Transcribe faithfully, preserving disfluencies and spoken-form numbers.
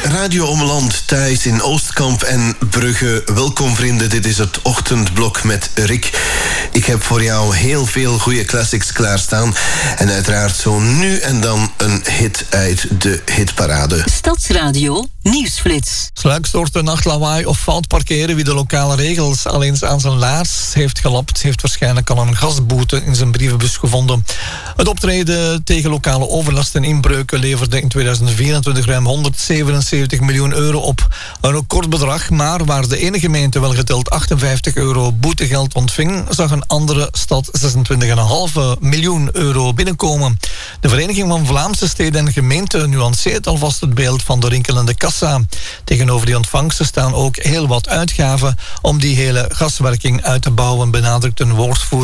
Radio Ommeland, thuis in Oostkamp en Brugge. Welkom vrienden, dit is het ochtendblok met Rick. Ik heb voor jou heel veel goede classics klaarstaan. En uiteraard zo nu en dan een hit uit de hitparade. Stadsradio Nieuwsflits. Sluikstorten, nachtlawaai of fout parkeren. Wie de lokale regels al eens aan zijn laars heeft gelapt, heeft waarschijnlijk al een gasboete in zijn brievenbus gevonden. Het optreden tegen lokale overlast en inbreuken leverde in tweeduizend vierentwintig ruim honderdzevenenzeventig miljoen euro op. Een recordbedrag, maar waar de ene gemeente wel geteld achtenvijftig euro boetegeld ontving, zag een andere stad zesentwintig komma vijf miljoen euro binnenkomen. De Vereniging van Vlaamse Steden en Gemeenten nuanceert alvast het beeld van de rinkelende kassa. Tegenover die ontvangsten staan ook heel wat uitgaven om die hele gaswerking uit te bouwen, benadrukt een woordvoerder